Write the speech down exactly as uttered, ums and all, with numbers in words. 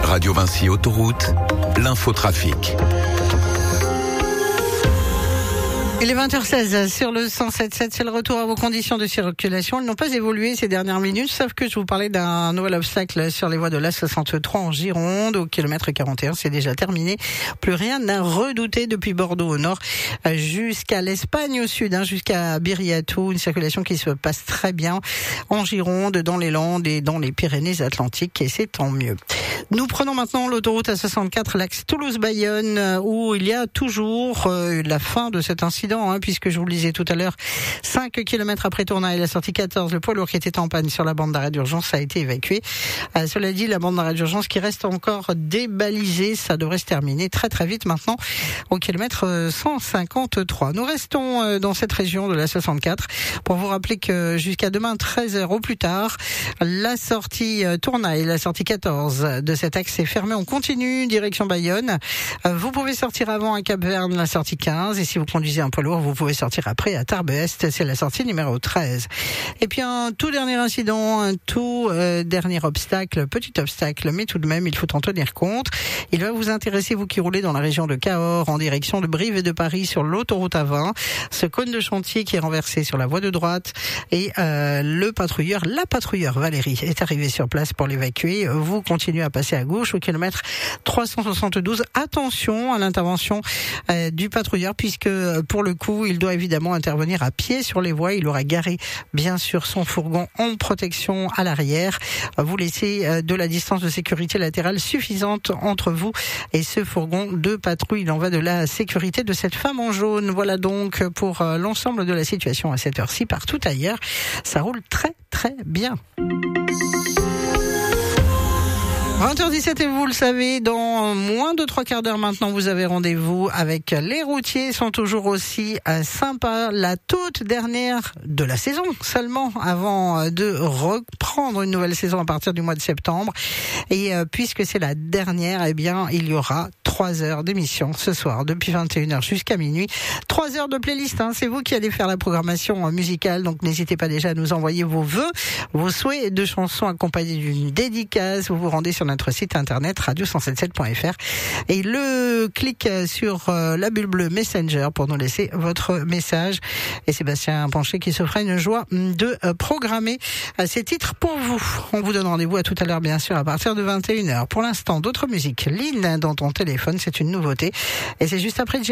Radio Vinci Autoroute, l'infotrafic. Il est vingt heures seize sur le cent sept virgule sept, c'est le retour à vos conditions de circulation. Elles n'ont pas évolué ces dernières minutes, sauf que je vous parlais d'un nouvel obstacle sur les voies de l'A soixante-trois en Gironde, au kilomètre quarante et un, c'est déjà terminé. Plus rien à redouter depuis Bordeaux au nord jusqu'à l'Espagne au sud, hein, jusqu'à Biriatou, une circulation qui se passe très bien en Gironde, dans les Landes et dans les Pyrénées-Atlantiques, et c'est tant mieux. Nous prenons maintenant l'autoroute A soixante-quatre, l'axe Toulouse-Bayonne, où il y a toujours euh, la fin de cet incident, hein, puisque je vous le disais tout à l'heure, cinq kilomètres après Tournai, la sortie quatorze, le poids lourd qui était en panne sur la bande d'arrêt d'urgence a été évacué. Euh, cela dit, la bande d'arrêt d'urgence qui reste encore débalisée, ça devrait se terminer très très vite maintenant, au kilomètre cent cinquante-trois. Nous restons euh, dans cette région de la soixante-quatre pour vous rappeler que jusqu'à demain treize heures au plus tard, la sortie euh, Tournai, la sortie quatorze de cet axe est fermée. On continue direction Bayonne. Euh, vous pouvez sortir avant à Cap-Verne, la sortie quinze, et si vous conduisez un poids lourd, vous pouvez sortir après à Tarbes-Est, c'est la sortie numéro treize. Et puis un tout dernier incident, un tout euh, dernier obstacle, petit obstacle, mais tout de même, il faut en tenir compte. Il va vous intéresser, vous qui roulez dans la région de Cahors, en direction de Brive et de Paris, sur l'autoroute A vingt. Ce cône de chantier qui est renversé sur la voie de droite, et euh, le patrouilleur, la patrouilleure Valérie, est arrivée sur place pour l'évacuer. Vous continuez à passer à gauche au kilomètre trois cent soixante-douze. Attention à l'intervention euh, du patrouilleur, puisque pour le coup, il doit évidemment intervenir à pied sur les voies. Il aura garé bien sûr son fourgon en protection à l'arrière. Vous laissez euh, de la distance de sécurité latérale suffisante entre vous et ce fourgon de patrouille. Il en va de la sécurité de cette femme en jaune. Voilà donc pour euh, l'ensemble de la situation à cette heure-ci. Partout ailleurs, ça roule très très bien. vingt heures dix-sept, et vous le savez, dans moins de trois quarts d'heure maintenant, vous avez rendez-vous avec les routiers. Ils sont toujours aussi sympas. La toute dernière de la saison seulement, avant de reprendre une nouvelle saison à partir du mois de septembre. Et euh, puisque c'est la dernière, eh bien, il y aura trois heures d'émission ce soir, depuis vingt et une heures jusqu'à minuit. Trois heures de playlist, hein. C'est vous qui allez faire la programmation musicale. Donc n'hésitez pas déjà à nous envoyer vos vœux, vos souhaits de chansons accompagnés d'une dédicace. Vous vous rendez sur notre site internet radio cent soixante-sept point f r et le clic sur euh, la bulle bleue Messenger pour nous laisser votre message. Et Sébastien Pancher qui se fera une joie de euh, programmer euh, ces titres pour vous. On vous donne rendez-vous à tout à l'heure, bien sûr, à partir de vingt et une heures. Pour l'instant, d'autres musiques. Lynn dans ton téléphone, c'est une nouveauté. Et c'est juste après